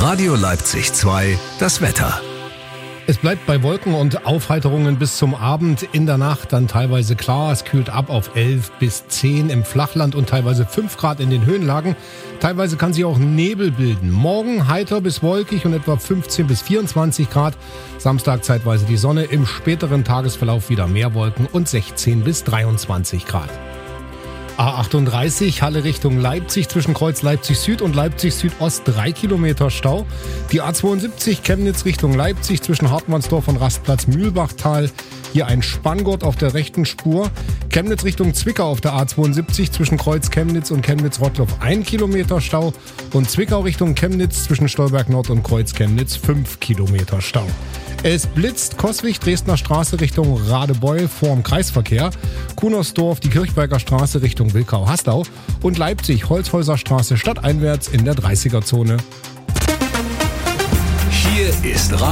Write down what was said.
Radio Leipzig 2, das Wetter. Es bleibt bei Wolken und Aufheiterungen bis zum Abend. In der Nacht dann teilweise klar. Es kühlt ab auf 11 bis 10 im Flachland und teilweise 5 Grad in den Höhenlagen. Teilweise kann sich auch Nebel bilden. Morgen heiter bis wolkig und etwa 15 bis 24 Grad. Samstag zeitweise die Sonne. Im späteren Tagesverlauf wieder mehr Wolken und 16 bis 23 Grad. A38 Halle Richtung Leipzig zwischen Kreuz Leipzig Süd und Leipzig Südost 3 Kilometer Stau. Die A72 Chemnitz Richtung Leipzig zwischen Hartmannsdorf und Rastplatz Mühlbachtal. Hier ein Spanngurt auf der rechten Spur. Chemnitz Richtung Zwickau auf der A72 zwischen Kreuz Chemnitz und Chemnitz-Rottloff 1 Kilometer Stau. Und Zwickau Richtung Chemnitz zwischen Stolberg Nord und Kreuz Chemnitz 5 Kilometer Stau. Es blitzt Coswig, Dresdner Straße Richtung Radebeul vorm Kreisverkehr, Kunersdorf, die Kirchberger Straße Richtung Wilkau-Haslau und Leipzig, Holzhäuser Straße stadteinwärts in der 30er-Zone. Hier ist